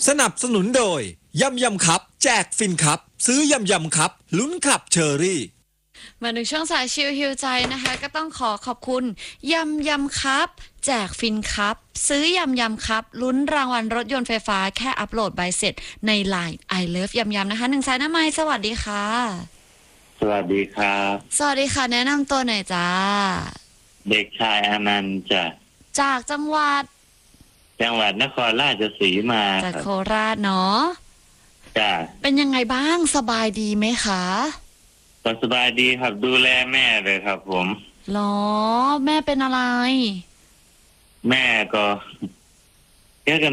สนับสนุนโดยยำยำครับแจกฟินครับซื้อยำยำครับลุ้นขับเชอรี่มาถึงช่วงสายชิลฮิวใจนะคะก็ต้องขอบคุณยำยำครับแจกฟินครับซื้อยำยำครับลุ้นรางวัลรถยนต์ไฟฟ้าแค่อัปโหลดใบเสร็จใน LINE I Love ยำยำนะคะ1 สายหน้าไม้สวัสดีค่ะสวัสดีครับสวัสดีค่ะแนะนำตัวหน่อยจ้าเด็กชายอนันต์จากจังหวัดนครราชสีมาจากโคราชเนาะจ้ะเป็นยังไงบ้างสบายดีไหมคะก็สบายดีครับดูแลแม่เลยครับผมหรอแม่เป็นอะไรแม่ก็แค่